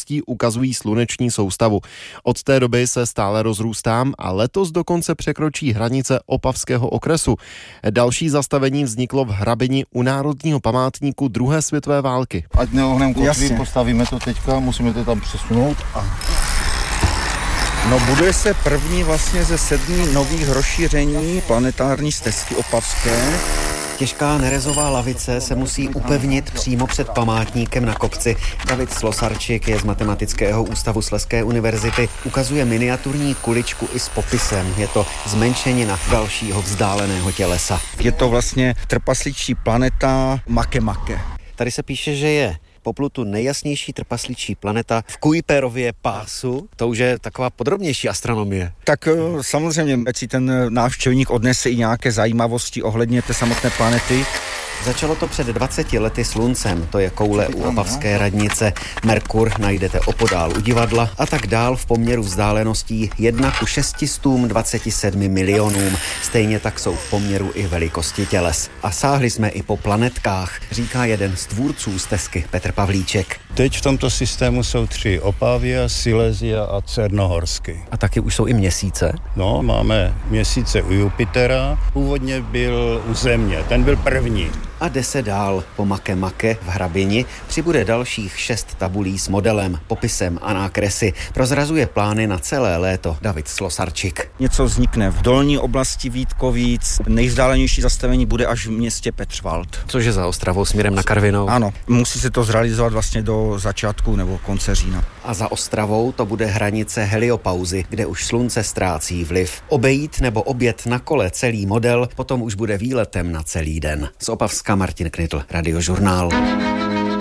oblastí ukazují sluneční soustavu. Od té doby se stále rozrůstám a letos dokonce překročí hranice Opavského okresu. Další zastavení vzniklo v Hrabini u Národního památníku druhé světové války. Ať neohneme kotvy, postavíme to teďka, musíme to tam přesunout. No, buduje se první vlastně ze 7 nových rozšíření planetární stezky opavské. Těžká nerezová lavice se musí upevnit přímo před památníkem na kopci. David Slosarčík je z Matematického ústavu Slezské univerzity. Ukazuje miniaturní kuličku i s popisem. Je to zmenšenina dalšího vzdáleného tělesa. Je to vlastně trpasličí planeta Makemake. Tady se píše, že je po Plutu nejjasnější trpasličí planeta v Kuiperově pásu. To už je taková podrobnější astronomie. Tak samozřejmě, ať si ten návštěvník odnese i nějaké zajímavosti ohledně té samotné planety. Začalo to před 20 lety sluncem, to je koule u Opavské radnice. Merkur najdete opodál u divadla a tak dál v poměru vzdáleností 1:627 milionům. Stejně tak jsou v poměru i velikosti těles. A sáhli jsme i po planetkách, říká jeden z tvůrců stezky Petr Pavlíček. Teď v tomto systému jsou 3: Opavia, Silesia a Černohorsky. A taky už jsou i měsíce? No, máme měsíce u Jupitera, původně byl u Země, ten byl první. A jde se dál. Po Makemake v Hrabini přibude dalších 6 tabulí s modelem, popisem a nákresy. Prozrazuje plány na celé léto David Slosarčík. Něco vznikne v dolní oblasti Vítkovic. Nejvzdálenější zastavení bude až v městě Petřvald. Což je za Ostravou směrem na Karvinou. Ano, musí se to zrealizovat vlastně do začátku nebo konce října. A za Ostravou to bude hranice heliopauzy, kde už slunce ztrácí vliv. Obejít nebo objet na kole celý model potom už bude výletem na celý den. Z Opavska Martin Knitl, Radiožurnál.